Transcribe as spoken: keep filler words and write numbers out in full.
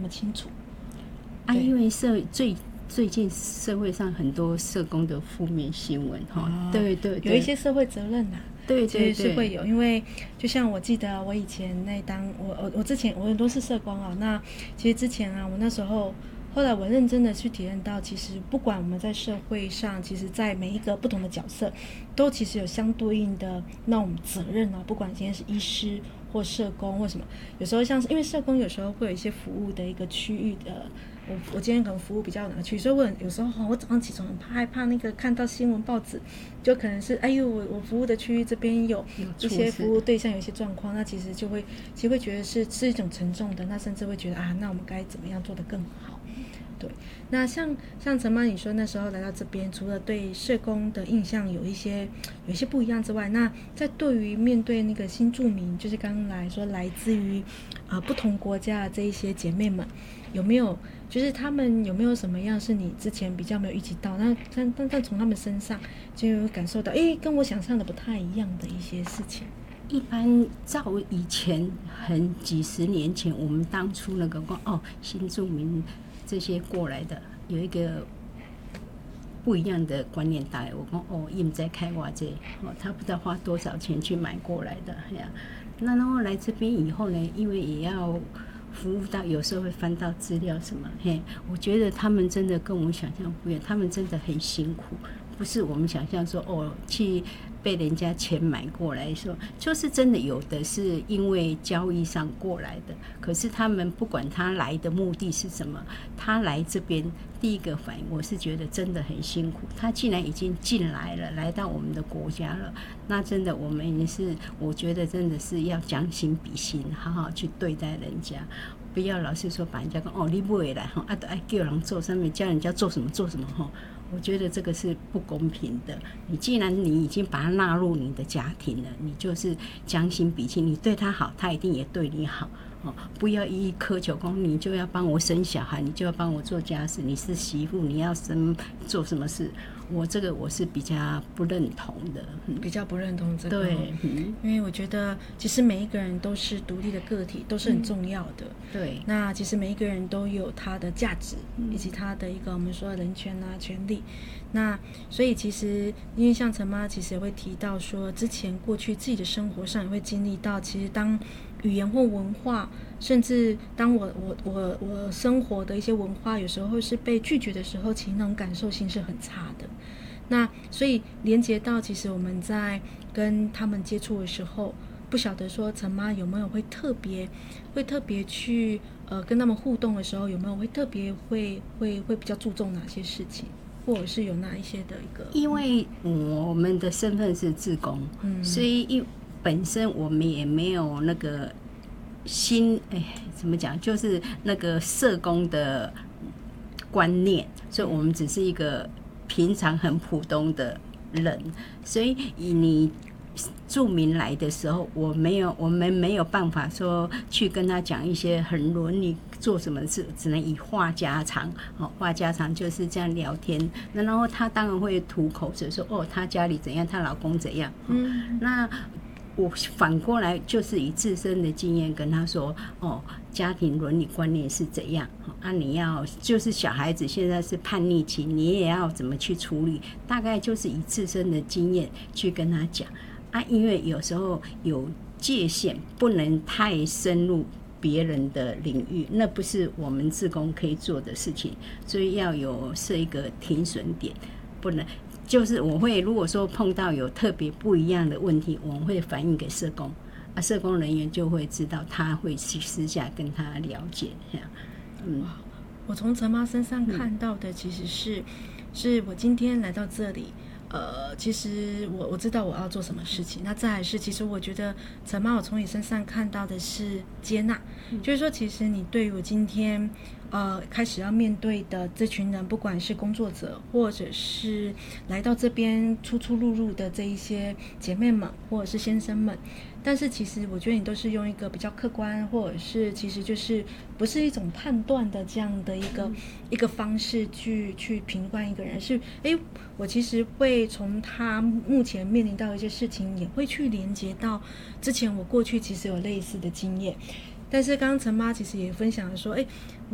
么清楚啊，因为社最最近社会上很多社工的负面新闻哈、哦，对对对， 有一些社会责任呐、啊。 对对对， 其实是会有，因为就像我记得我以前那当我我我之前我都是社工啊，那其实之前啊，我那时候后来我认真的去体验到，其实不管我们在社会上，其实在每一个不同的角色，都其实有相对应的那种责任啊，不管今天是医师或社工或什么，有时候像是因为社工有时候会有一些服务的一个区域的。我我今天可能服务比较哪个区，所以我有时候我早上起床很怕害怕那个看到新闻报纸，就可能是哎呦我我服务的区域这边有一些服务对象有一些状况，那其实就会其实会觉得是是一种沉重的，那甚至会觉得啊，那我们该怎么样做得更好？对，那像像陈妈你说那时候来到这边，除了对社工的印象有一些有一些不一样之外，那在对于面对那个新住民，就是刚刚来说来自于呃不同国家的这一些姐妹们，有没有就是他们有没有什么样是你之前比较没有预计到，那但但但从他们身上就有感受到，哎，跟我想象的不太一样的一些事情。 一般照以前很几十年前，我们当初那个哦新住民这些过来的有一个不一样的观念带来，我说哦，他们在开挖这哦，他不知道花多少钱去买过来的呀。那然后来这边以后呢，因为也要服务到，有时候会翻到资料什么，嘿，我觉得他们真的跟我们想象不一样，他们真的很辛苦，不是我们想象说哦去被人家钱买过来说，就是真的有的是因为交易上过来的，可是他们不管他来的目的是什么，他来这边第一个反应，我是觉得真的很辛苦。他既然已经进来了，来到我们的国家了，那真的我们也是，我觉得真的是要将心比心，好好去对待人家。不要老是说把人家讲哦，你不会来哈，啊，都爱叫人做上面，叫人家做什么做什么哈。我觉得这个是不公平的。你既然你已经把他纳入你的家庭了，你就是将心比心，你对他好，他一定也对你好。哦，不要一一苛求，说你就要帮我生小孩，你就要帮我做家事，你是媳妇，你要生做什么事？我这个我是比较不认同的， 嗯、比较不认同这个。 对、嗯， 因为我觉得其实每一个人都是独立的个体，都是很重要的。 嗯、对， 那其实每一个人都有他的价值，嗯、以及他的一个我们说的人权啊、权利。那所以其实因为像陈妈其实也会提到说，之前过去自己的生活上也会经历到，其实当语言或文化，甚至当我我我我生活的一些文化有时候是被拒绝的时候，其实那种感受性是很差的。那所以连接到其实我们在跟他们接触的时候，不晓得说陈妈有没有会特别会特别去呃跟他们互动的时候，有没有会特别会会会比较注重哪些事情，或者是有哪一些的一个？ 因为我们的身份是志工，嗯，所以一本身我们也没有那个心，哎，怎么讲，就是那个社工的观念，所以我们只是一个平常很普通的人，所以以你住民来的时候，我没有，我们没有办法说去跟他讲一些很伦理做什么事，只能以话家常，哦，话家常就是这样聊天。那然后他当然会吐口水说，哦，他家里怎样，她老公怎样。嗯，那我反过来就是以自身的经验跟他说，哦，家庭伦理观念是怎样啊？你要就是小孩子现在是叛逆期，你也要怎么去处理？大概就是以自身的经验去跟他讲啊，因为有时候有界限，不能太深入别人的领域，那不是我们志工可以做的事情，所以要有设一个停损点，不能。就是我会如果说碰到有特别不一样的问题，我们会反映给社工啊，社工人员就会知道，他会去私下跟他了解这样。嗯， 我从陈妈身上看到的其实是，嗯、是我今天来到这里，呃，其实我我知道我要做什么事情。那再来是，其实我觉得陈妈，我从你身上看到的是接纳，嗯、就是说，其实你对于我今天。呃，开始要面对的这群人，不管是工作者，或者是来到这边出出入入的这一些姐妹们，或者是先生们，但是其实我觉得你都是用一个比较客观，或者是其实就是不是一种判断的这样的一个、嗯、一个方式去去评判一个人，是哎，我其实会从他目前面临到一些事情，也会去连接到之前我过去其实有类似的经验。但是刚刚陈妈其实也分享了说，哎。